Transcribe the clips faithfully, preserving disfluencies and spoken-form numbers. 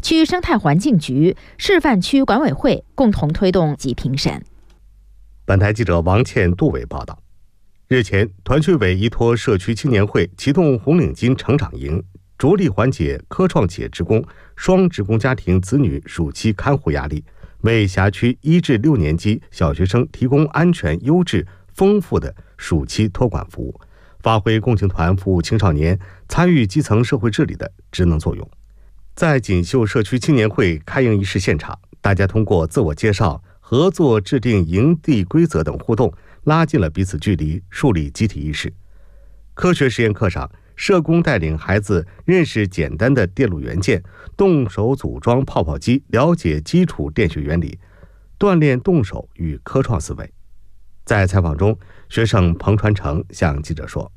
区生态环境局、示范区管委会共同推动及评审。 本台记者王倩、杜伟报道。日前，团区委依托社区青年会启动红领巾成长营，着力缓解科创企业职工、双职工家庭子女暑期看护压力，为辖区一至六年级小学生提供安全、优质、丰富的暑期托管服务，发挥共青团服务青少年、参与基层社会治理的职能作用。在锦绣社区青年会开营仪式现场，大家通过自我介绍、合作制定营地规则等互动，拉近了彼此距离，树立集体意识。科学实验课上，社工带领孩子认识简单的电路元件，动手组装泡泡机，了解基础电学原理，锻炼动手与科创思维。在采访中，学生彭传成向记者说：“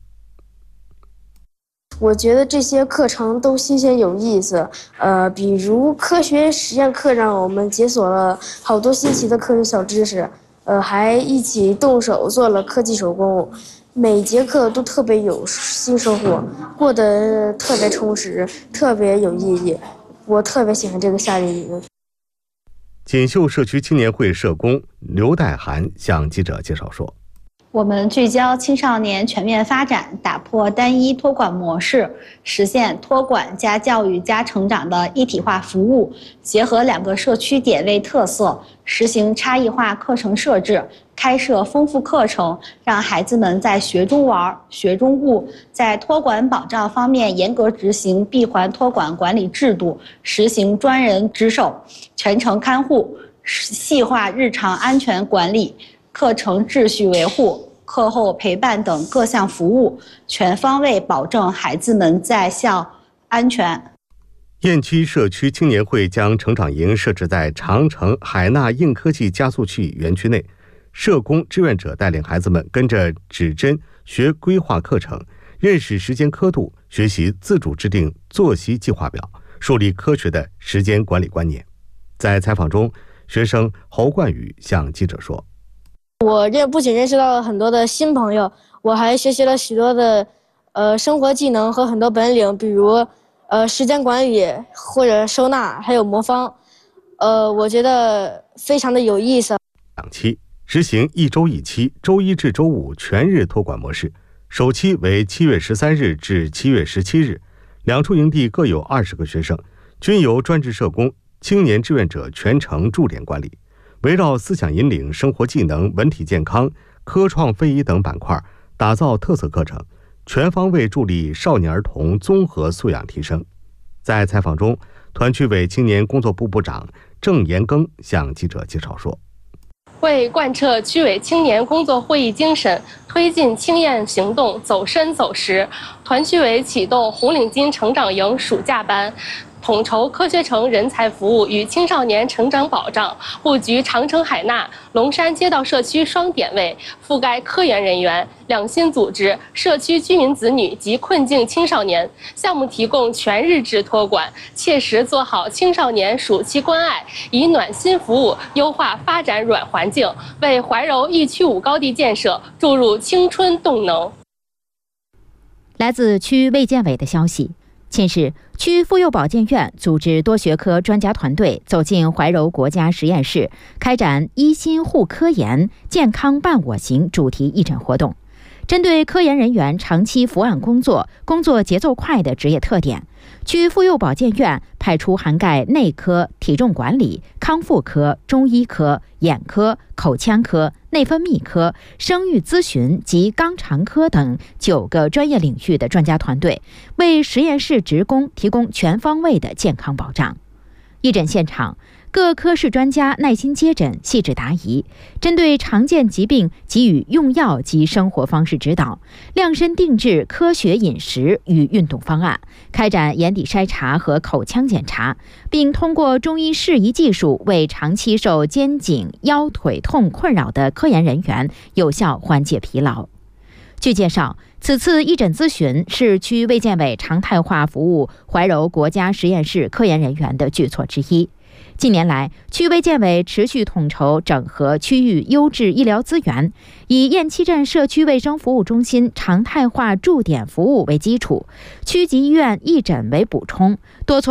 我觉得这些课程都新鲜有意思，呃，比如科学实验课让我们解锁了好多新奇的科学小知识，呃，还一起动手做了科技手工。每节课都特别有新收获，过得特别充实，特别有意义。我特别喜欢这个夏令营。” 锦绣社区青年会社工刘代涵向记者介绍说：“ 我们聚焦青少年全面发展，打破单一托管模式，实现托管加教育加成长的一体化服务，结合两个社区点位特色，实行差异化课程设置，开设丰富课程，让孩子们在学中玩、学中悟。在托管保障方面，严格执行闭环托管管理制度，实行专人值守、全程看护，细化日常安全管理、课程秩序维护、课后陪伴等各项服务，全方位保证孩子们在校安全。” 雁栖社区青年会将成长营设置在长城海纳硬科技加速器园区内，社工志愿者带领孩子们跟着指针学规划课程，认识时间刻度，学习自主制定作息计划表，树立科学的时间管理观念。在采访中，学生侯冠宇向记者说：“ 我认不仅认识到了很多的新朋友，我还学习了许多的呃生活技能和很多本领，比如呃时间管理或者收纳，还有魔方。呃，我觉得非常的有意思。” 两期实行一周一期，周一至周五全日托管模式，首期为七月十三日至七月十七日，两处营地各有二十个学生，均由专职社工、青年志愿者全程驻点管理，围绕思想引领、生活技能、文体健康、科创非遗等板块，打造特色课程，全方位助力少年儿童综合素养提升。在采访中，团区委青年工作部部长郑延庚向记者介绍说：“ 为贯彻区委青年工作会议精神，推进青燕行动走深走实，团区委启动红领巾成长营暑假班，统筹科学城人才服务与青少年成长保障，布局长城海纳、龙山街道社区双点位，覆盖科研人员、两心组织、社区居民子女及困境青少年。项目提供全日制托管，切实做好青少年暑期关爱，以暖心服务优化发展软环境，为怀柔一区五高地建设注入青春动能。” 来自区卫健委的消息。近日，区妇幼保健院组织多学科专家团队走进怀柔国家实验室，开展一心护科研、健康伴我行主题义诊活动。针对科研人员长期伏案工作、工作节奏快的职业特点，区妇幼保健院派出涵盖内科、体重管理、康复科、中医科、眼科、口腔科、内分泌科、生育咨询及肛肠科等九个专业领域的专家团队，为实验室职工提供全方位的健康保障。义诊现场，各科室专家耐心接诊，细致答疑，针对常见疾病给予用药及生活方式指导，量身定制科学饮食与运动方案，开展眼底筛查和口腔检查，并通过中医适宜技术为长期受肩颈、腰腿痛困扰的科研人员有效缓解疲劳。据介绍，此次义诊咨询是区卫健委常态化服务怀柔国家实验室科研人员的举措之一。近年来，区卫健委持续统筹整合区域优质医疗资源，以雁栖镇社区卫生服务中心常态化驻点服务为基础，区级医院义诊为补充，多从